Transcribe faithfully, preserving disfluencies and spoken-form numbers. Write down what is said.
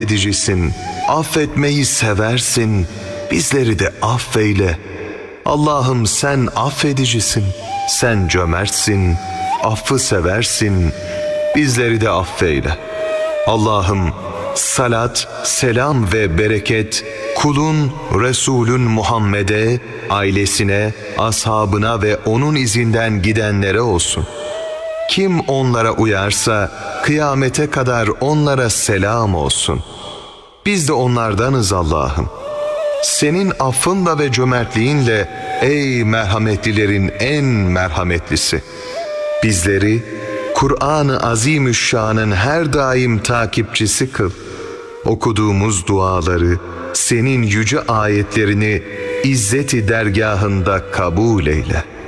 affedicisin, affetmeyi seversin, bizleri de affeyle. Allah'ım sen affedicisin, sen cömertsin, affı seversin, bizleri de affeyle. Allah'ım salat, selam ve bereket kulun, Resulün Muhammed'e, ailesine, ashabına ve onun izinden gidenlere olsun. Kim onlara uyarsa kıyamete kadar onlara selam olsun. Biz de onlardanız Allah'ım. Senin affınla ve cömertliğinle ey merhametlilerin en merhametlisi. Bizleri Kur'an-ı Azimüşşan'ın her daim takipçisi kıl. Okuduğumuz duaları, senin yüce ayetlerini İzzet-i dergahında kabul eyle.